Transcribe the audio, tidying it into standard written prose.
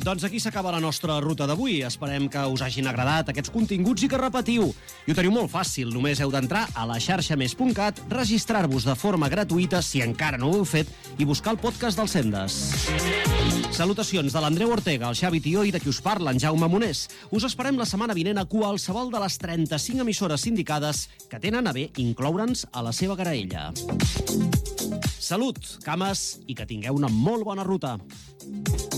Doncs aquí s'acaba la nostra ruta d'avui. Esperem que us hagin agradat aquests continguts i que repetiu. I ho teniu molt fàcil. Només heu d'entrar a la xarxamés.cat, registrar-vos de forma gratuïta, si encara no ho heu fet, i buscar el podcast del Sendes. Salutacions de l'Andreu Ortega, el Xavi Tió i de qui us parla, en Jaume Monés. Us esperem la setmana vinent a qualsevol de les 35 emissores sindicades que tenen a bé incloure'ns a la seva graella. Salut, cames, i que tingueu una molt bona ruta.